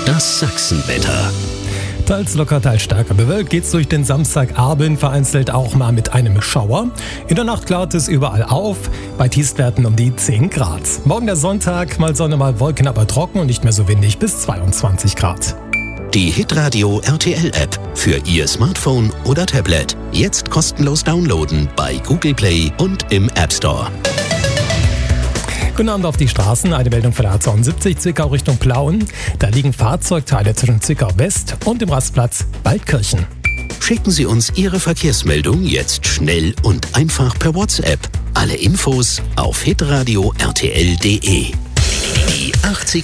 Das Sachsenwetter. Teils locker, teils stärker bewölkt geht's durch den Samstagabend, vereinzelt auch mal mit einem Schauer. In der Nacht klart es überall auf, bei Tiefstwerten um die 10 Grad. Morgen der Sonntag, mal Sonne, mal Wolken, aber trocken und nicht mehr so windig, bis 22 Grad. Die Hitradio RTL App für Ihr Smartphone oder Tablet. Jetzt kostenlos downloaden bei Google Play und im App Store. Guten Abend auf die Straßen. Eine Meldung von der A72 Zwickau Richtung Plauen. Da liegen Fahrzeugteile zwischen Zwickau West und dem Rastplatz Waldkirchen. Schicken Sie uns Ihre Verkehrsmeldung jetzt schnell und einfach per WhatsApp. Alle Infos auf hitradio rtl.de. Die 80er